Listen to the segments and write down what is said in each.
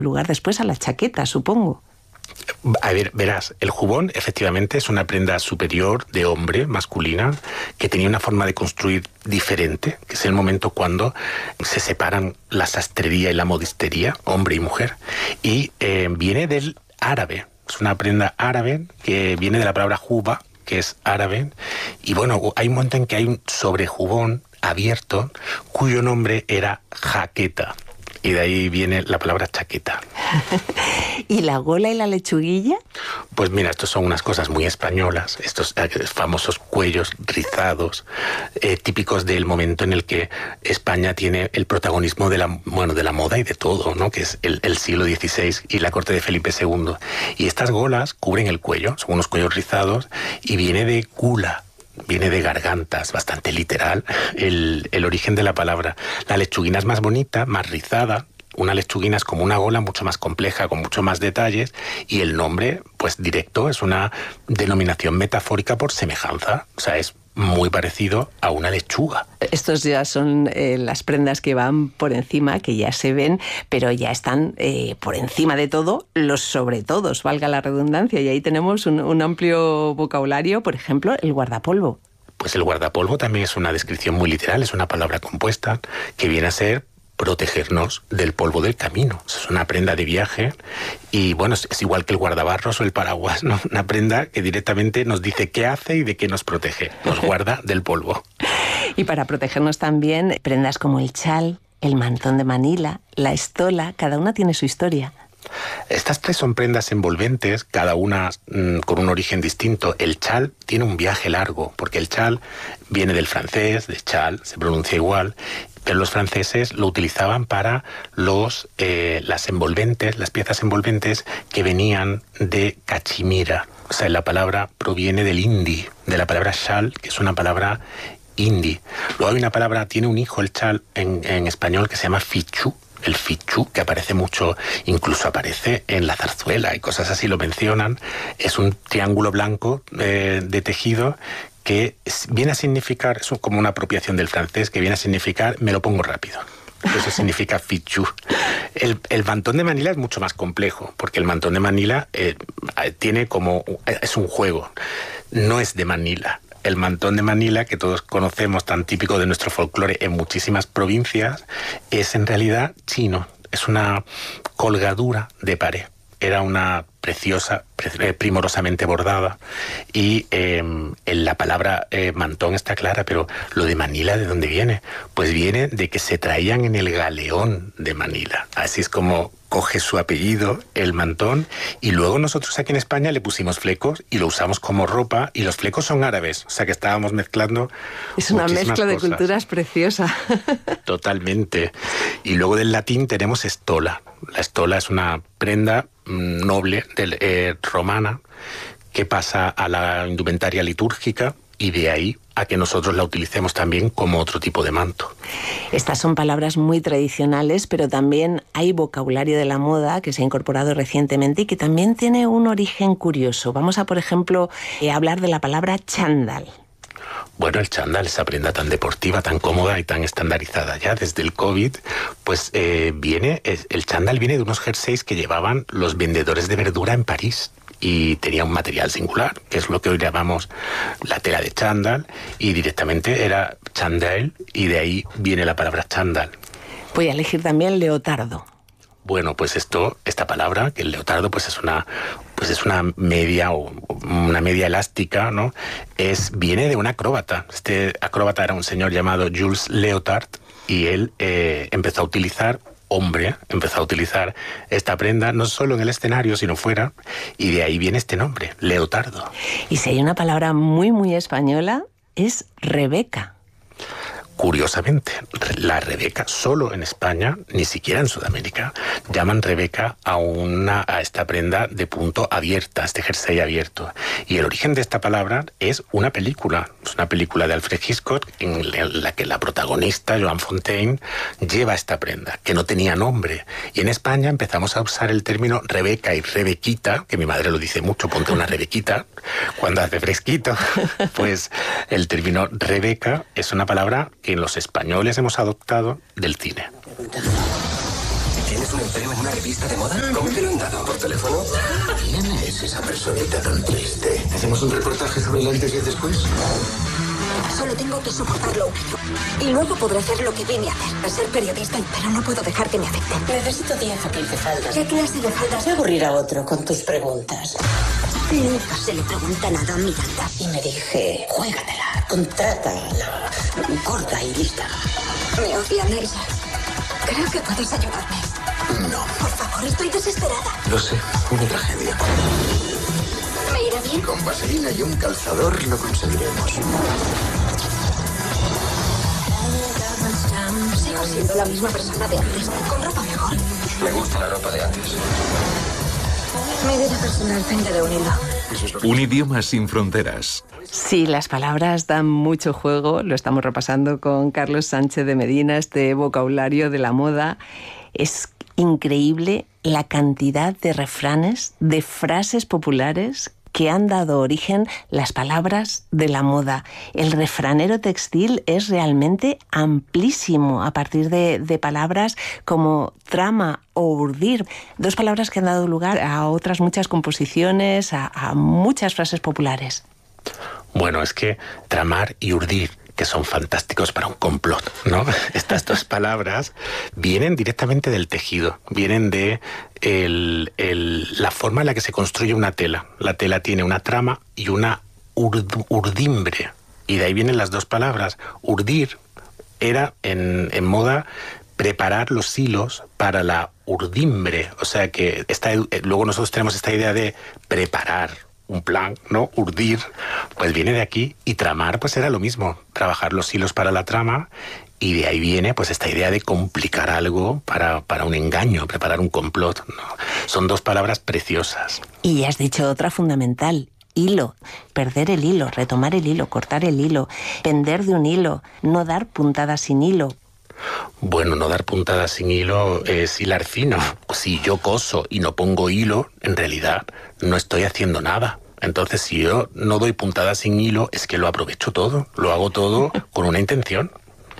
lugar después a la chaqueta, supongo. A ver, verás, el jubón efectivamente es una prenda superior de hombre, masculina, que tenía una forma de construir diferente, que es el momento cuando se separan la sastrería y la modistería, hombre y mujer, y viene del árabe. Es una prenda árabe que viene de la palabra juba, que es árabe, y bueno, hay un momento en que hay un sobrejubón abierto cuyo nombre era jaqueta. Y de ahí viene la palabra chaqueta. ¿Y la gola y la lechuguilla? Pues mira, estos son unas cosas muy españolas, estos famosos cuellos rizados, típicos del momento en el que España tiene el protagonismo de la moda y de todo, ¿no? Que es el siglo XVI y la corte de Felipe II. Y estas golas cubren el cuello, son unos cuellos rizados, y viene de gula. Viene de gargantas, bastante literal, el origen de la palabra. La lechuguina es más bonita, más rizada. Una lechuguina es como una gola mucho más compleja, con mucho más detalles, y el nombre, pues directo, es una denominación metafórica por semejanza. O sea, es muy parecido a una lechuga. Estos ya son las prendas que van por encima, que ya se ven, pero ya están por encima de todo los sobretodos, valga la redundancia, y ahí tenemos un amplio vocabulario, por ejemplo, el guardapolvo. Pues el guardapolvo también es una descripción muy literal, es una palabra compuesta que viene a ser protegernos del polvo del camino. Es una prenda de viaje y bueno, es igual que el guardabarros o el paraguas, ¿no? Una prenda que directamente nos dice qué hace y de qué nos protege. Nos guarda del polvo. Y para protegernos también, prendas como el chal, el mantón de Manila, la estola, cada una tiene su historia. Estas tres son prendas envolventes, cada una con un origen distinto. El chal tiene un viaje largo, porque el chal viene del francés, de chal, se pronuncia igual, pero los franceses lo utilizaban para las envolventes, las piezas envolventes que venían de cachemira. O sea, la palabra proviene del hindi, de la palabra chal, que es una palabra hindi. Luego hay una palabra, tiene un hijo el chal en español que se llama fichu. El fichu, que aparece mucho, incluso aparece en la zarzuela y cosas así lo mencionan. Es un triángulo blanco de tejido que viene a significar, es como una apropiación del francés, que viene a significar me lo pongo rápido. Eso significa fichu. El mantón de Manila es mucho más complejo, porque el mantón de Manila tiene como, es un juego, no es de Manila. El mantón de Manila, que todos conocemos, tan típico de nuestro folclore en muchísimas provincias, es en realidad chino. Es una colgadura de pared. Era una preciosa, primorosamente bordada, y en la palabra mantón está clara, pero lo de Manila, ¿de dónde viene? Pues viene de que se traían en el galeón de Manila. Así es como coge su apellido, el mantón, y luego nosotros aquí en España le pusimos flecos y lo usamos como ropa, y los flecos son árabes, o sea que estábamos mezclando. Es una mezcla de culturas preciosa. Totalmente. Y luego del latín tenemos estola. La estola es una prenda noble romana que pasa a la indumentaria litúrgica, y de ahí a que nosotros la utilicemos también como otro tipo de manto. Estas son palabras muy tradicionales, pero también hay vocabulario de la moda que se ha incorporado recientemente y que también tiene un origen curioso. Vamos a, por ejemplo, hablar de la palabra chándal. Bueno, el chándal, esa prenda tan deportiva, tan cómoda y tan estandarizada ya desde el COVID, pues el chándal viene de unos jerseys que llevaban los vendedores de verdura en París. Y tenía un material singular, que es lo que hoy llamamos la tela de chándal, y directamente era chándal, y de ahí viene la palabra chándal. Voy a elegir también leotardo. Bueno, pues esta palabra, que el leotardo, pues es una media o una media elástica, ¿no? Viene de un acróbata. Este acróbata era un señor llamado Jules Leotard, y él empezó a utilizar esta prenda no solo en el escenario, sino fuera, y de ahí viene este nombre, leotardo. Y si hay una palabra muy, muy española, es Rebeca. Curiosamente, la Rebeca solo en España, ni siquiera en Sudamérica, llaman Rebeca a esta prenda de punto abierta, este jersey abierto. Y el origen de esta palabra es una película. Es una película de Alfred Hitchcock en la que la protagonista, Joan Fontaine, lleva esta prenda, que no tenía nombre. Y en España empezamos a usar el término Rebeca y Rebequita, que mi madre lo dice mucho, ponte una Rebequita, cuando hace fresquito. Pues el término Rebeca es una palabra que los españoles hemos adoptado del cine. ¿Tienes un empleo en una revista de moda? ¿Cómo te lo han dado? ¿Por teléfono? ¿Quién es esa personita tan triste? ¿Hacemos un reportaje sobre el antes y el después? Solo tengo que soportarlo un año. Y luego podré hacer lo que vine a hacer, a ser periodista, pero no puedo dejar que me afecte. Necesito 10 o 15 faldas. ¿Qué clase de faldas? Voy a aburrir a otro con tus preguntas. Nunca se le pregunta nada a Miranda. Y me dije, juégatela, contrátala, gorda y lista. Me odia Nelsa. Creo que puedes ayudarme. No. Por favor, estoy desesperada. Lo sé, una tragedia. ¿Me irá bien? Con vaselina y un calzador lo conseguiremos. Sigo siendo la misma persona de antes, con ropa mejor. Me gusta la ropa de antes. Mi vida personal pende de un hilo. Un idioma sin fronteras. Sí, las palabras dan mucho juego. Lo estamos repasando con Carlos Sánchez de Medina, este vocabulario de la moda. Es increíble la cantidad de refranes, de frases populares que han dado origen las palabras de la moda. El refranero textil es realmente amplísimo a partir de palabras como trama o urdir, dos palabras que han dado lugar a otras muchas composiciones, a muchas frases populares. Bueno, es que tramar y urdir, que son fantásticos para un complot, ¿no? Estas dos palabras vienen directamente del tejido, vienen de la forma en la que se construye una tela. La tela tiene una trama y una urdimbre, y de ahí vienen las dos palabras. Urdir era en moda preparar los hilos para la urdimbre, o sea que luego nosotros tenemos esta idea de preparar un plan, ¿no? Urdir, pues viene de aquí, y tramar pues era lo mismo, trabajar los hilos para la trama, y de ahí viene pues esta idea de complicar algo para un engaño, preparar un complot, ¿no? Son dos palabras preciosas. Y has dicho otra fundamental, hilo, perder el hilo, retomar el hilo, cortar el hilo, pender de un hilo, no dar puntadas sin hilo. Bueno, no dar puntadas sin hilo es hilar fino. Si yo coso y no pongo hilo, en realidad no estoy haciendo nada. Entonces, si yo no doy puntadas sin hilo, es que lo aprovecho todo, lo hago todo con una intención.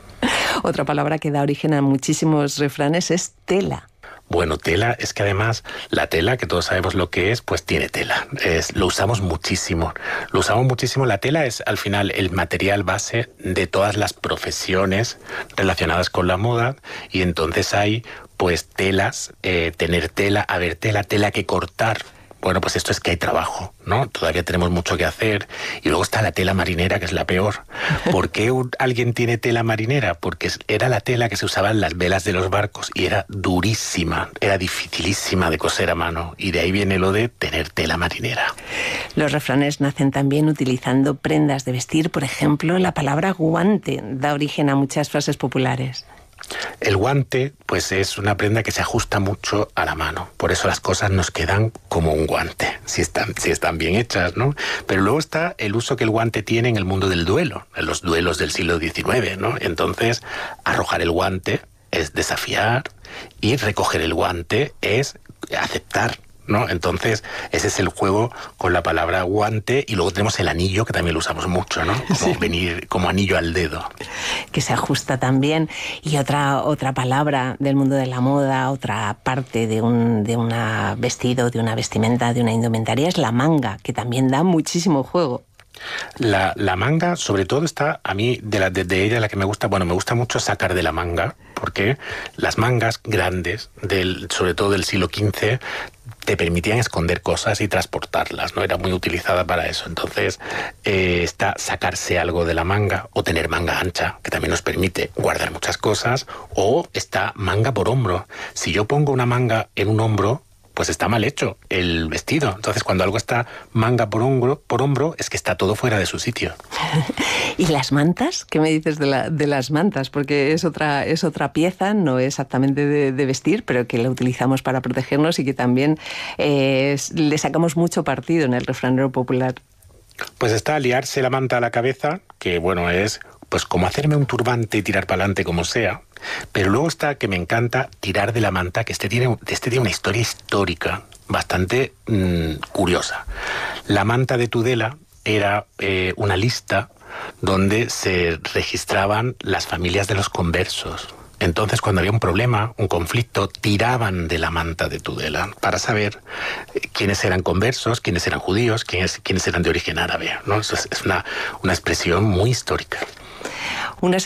Otra palabra que da origen a muchísimos refranes es tela. Bueno, tela, es que además la tela, que todos sabemos lo que es, pues tiene tela. Lo usamos muchísimo. Lo usamos muchísimo. La tela es al final el material base de todas las profesiones relacionadas con la moda, y entonces hay pues telas, tener tela, haber tela que cortar. Bueno, pues esto es que hay trabajo, ¿no? Todavía tenemos mucho que hacer. Y luego está la tela marinera, que es la peor. ¿Por qué alguien tiene tela marinera? Porque era la tela que se usaba en las velas de los barcos y era durísima, era dificilísima de coser a mano. Y de ahí viene lo de tener tela marinera. Los refranes nacen también utilizando prendas de vestir. Por ejemplo, la palabra guante da origen a muchas frases populares. El guante, pues es una prenda que se ajusta mucho a la mano. Por eso las cosas nos quedan como un guante, si están bien hechas, ¿no? Pero luego está el uso que el guante tiene en el mundo del duelo, en los duelos del siglo XIX, ¿no? Entonces, arrojar el guante es desafiar, y recoger el guante es aceptar, ¿no? Entonces, ese es el juego con la palabra guante. Y luego tenemos el anillo, que también lo usamos mucho, ¿no? Como sí, venir como anillo al dedo. Que se ajusta también. Y otra palabra del mundo de la moda, otra parte de un vestido, de una vestimenta, de una indumentaria, es la manga, que también da muchísimo juego. La manga, sobre todo, está, a mí, de ella la que me gusta, bueno, me gusta mucho sacar de la manga, porque las mangas grandes, sobre todo del siglo XV, te permitían esconder cosas y transportarlas, ¿no? Era muy utilizada para eso. Entonces, está sacarse algo de la manga, o tener manga ancha, que también nos permite guardar muchas cosas, o está manga por hombro. Si yo pongo una manga en un hombro, pues está mal hecho el vestido. Entonces, cuando algo está manga por hombro, es que está todo fuera de su sitio. ¿Y las mantas? ¿Qué me dices de las mantas? Porque es otra pieza, no exactamente de vestir, pero que la utilizamos para protegernos y que también le sacamos mucho partido en el refranero popular. Pues está liarse la manta a la cabeza, que bueno, es pues como hacerme un turbante y tirar para adelante como sea. Pero luego está, que me encanta, tirar de la manta, que este tiene una historia histórica bastante curiosa. La manta de Tudela era una lista donde se registraban las familias de los conversos. Entonces, cuando había un problema, un conflicto, tiraban de la manta de Tudela para saber quiénes eran conversos, quiénes eran judíos, quiénes eran de origen árabe, ¿no? Eso es una expresión muy histórica. Una